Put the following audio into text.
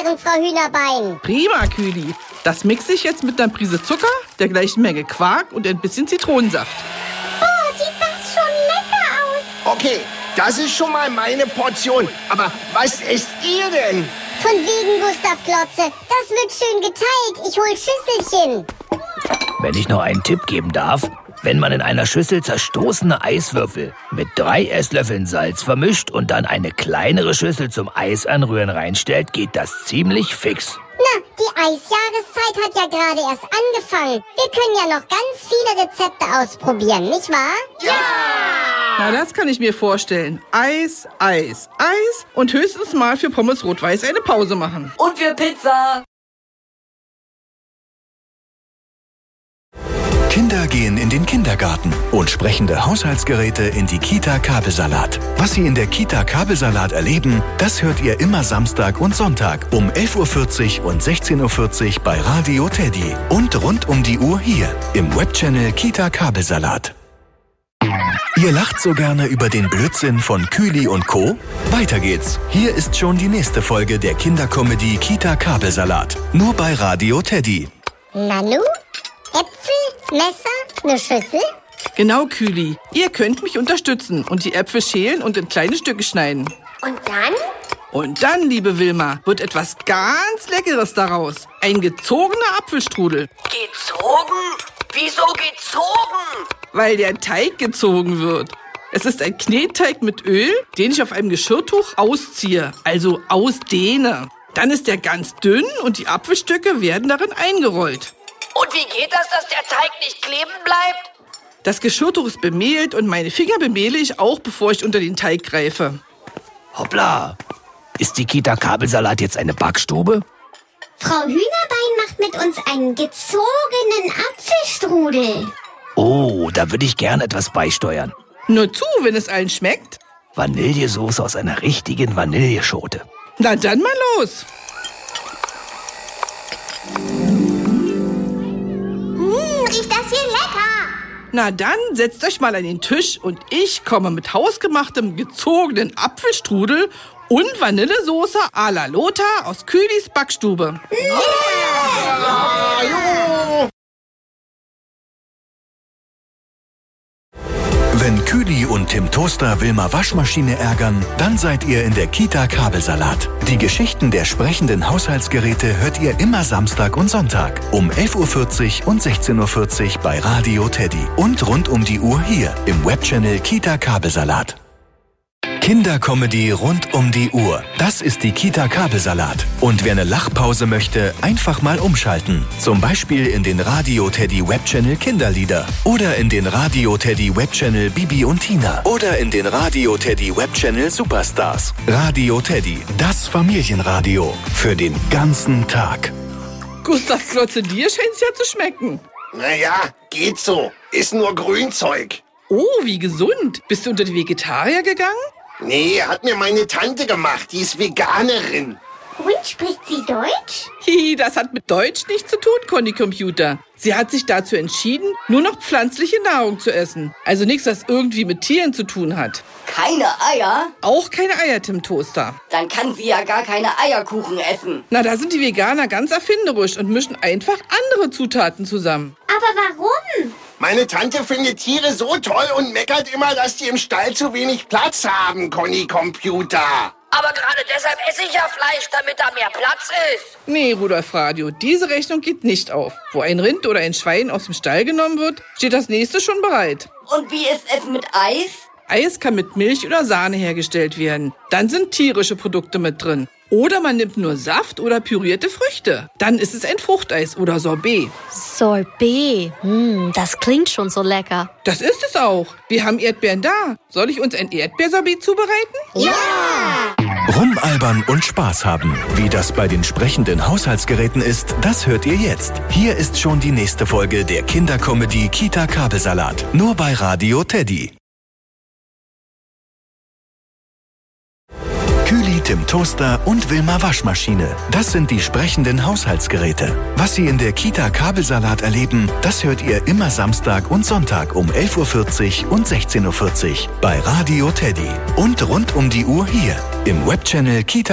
erklären, Frau Hühnerbein. Prima, Kühli. Das mixe ich jetzt mit einer Prise Zucker, der gleichen Menge Quark und ein bisschen Zitronensaft. Oh, sieht das schon lecker aus. Okay, das ist schon mal meine Portion. Aber was esst ihr denn? Von wegen, Gustav Klotze. Das wird schön geteilt. Ich hol Schüsselchen. Wenn ich noch einen Tipp geben darf: Wenn man in einer Schüssel zerstoßene Eiswürfel mit 3 Esslöffeln Salz vermischt und dann eine kleinere Schüssel zum Eis anrühren reinstellt, geht das ziemlich fix. Na, die Eisjahreszeit hat ja gerade erst angefangen. Wir können ja noch ganz viele Rezepte ausprobieren, nicht wahr? Ja! Na, das kann ich mir vorstellen. Eis, Eis, Eis und höchstens mal für Pommes Rot-Weiß eine Pause machen. Und für Pizza. Kinder gehen in den Kindergarten und sprechende Haushaltsgeräte in die Kita Kabelsalat. Was sie in der Kita Kabelsalat erleben, das hört ihr immer Samstag und Sonntag um 11.40 Uhr und 16.40 Uhr bei Radio Teddy. Und rund um die Uhr hier im Webchannel Kita Kabelsalat. Ihr lacht so gerne über den Blödsinn von Kühli und Co.? Weiter geht's. Hier ist schon die nächste Folge der Kindercomedy Kita Kabelsalat. Nur bei Radio Teddy. Nanu? Äpfel, Messer, eine Schüssel? Genau, Kühli. Ihr könnt mich unterstützen und die Äpfel schälen und in kleine Stücke schneiden. Und dann? Und dann, liebe Wilma, wird etwas ganz Leckeres daraus. Ein gezogener Apfelstrudel. Gezogen? Wieso gezogen? Weil der Teig gezogen wird. Es ist ein Knetteig mit Öl, den ich auf einem Geschirrtuch ausziehe, also ausdehne. Dann ist er ganz dünn und die Apfelstücke werden darin eingerollt. Und wie geht das, dass der Teig nicht kleben bleibt? Das Geschirrtuch ist bemehlt und meine Finger bemehle ich auch, bevor ich unter den Teig greife. Hoppla! Ist die Kita Kabelsalat jetzt eine Backstube? Frau Hühnerbein macht mit uns einen gezogenen Apfelstrudel. Oh, da würde ich gern etwas beisteuern. Nur zu, wenn es allen schmeckt. Vanillesoße aus einer richtigen Vanilleschote. Na dann mal los. Riecht das hier lecker? Na dann setzt euch mal an den Tisch und ich komme mit hausgemachtem gezogenen Apfelstrudel und Vanillesoße à la Lothar aus Kühlis Backstube. Wenn Kühli und Tim Toaster Wilma Waschmaschine ärgern, dann seid ihr in der Kita Kabelsalat. Die Geschichten der sprechenden Haushaltsgeräte hört ihr immer Samstag und Sonntag um 11.40 Uhr und 16.40 Uhr bei Radio Teddy. Und rund um die Uhr hier im Webchannel Kita Kabelsalat. Kindercomedy rund um die Uhr. Das ist die Kita Kabelsalat. Und wer eine Lachpause möchte, einfach mal umschalten. Zum Beispiel in den Radio Teddy Webchannel Kinderlieder. Oder in den Radio Teddy Webchannel Bibi und Tina. Oder in den Radio Teddy Webchannel Superstars. Radio Teddy, das Familienradio. Für den ganzen Tag. Gustav Klotze, dir scheint's ja zu schmecken. Naja, geht so. Ist nur Grünzeug. Oh, wie gesund. Bist du unter die Vegetarier gegangen? Nee, hat mir meine Tante gemacht. Die ist Veganerin. Und spricht sie Deutsch? Hihi, das hat mit Deutsch nichts zu tun, Conny Computer. Sie hat sich dazu entschieden, nur noch pflanzliche Nahrung zu essen. Also nichts, was irgendwie mit Tieren zu tun hat. Keine Eier? Auch keine Eier, Tim Toaster. Dann kann sie ja gar keine Eierkuchen essen. Na, da sind die Veganer ganz erfinderisch und mischen einfach andere Zutaten zusammen. Aber warum? Meine Tante findet Tiere so toll und meckert immer, dass die im Stall zu wenig Platz haben, Conny Computer. Aber gerade deshalb esse ich ja Fleisch, damit da mehr Platz ist. Nee, Rudolf Radio, diese Rechnung geht nicht auf. Wo ein Rind oder ein Schwein aus dem Stall genommen wird, steht das nächste schon bereit. Und wie ist es mit Eis? Eis kann mit Milch oder Sahne hergestellt werden. Dann sind tierische Produkte mit drin. Oder man nimmt nur Saft oder pürierte Früchte. Dann ist es ein Fruchteis oder Sorbet. Sorbet, das klingt schon so lecker. Das ist es auch. Wir haben Erdbeeren da. Soll ich uns ein Erdbeersorbet zubereiten? Ja! Rumalbern und Spaß haben. Wie das bei den sprechenden Haushaltsgeräten ist, das hört ihr jetzt. Hier ist schon die nächste Folge der Kindercomedy Kita Kabelsalat. Nur bei Radio Teddy. Kühli, Tim Toaster und Wilma Waschmaschine. Das sind die sprechenden Haushaltsgeräte. Was Sie in der Kita Kabelsalat erleben, das hört ihr immer Samstag und Sonntag um 11.40 Uhr und 16.40 Uhr bei Radio Teddy. Und rund um die Uhr hier im Webchannel Kita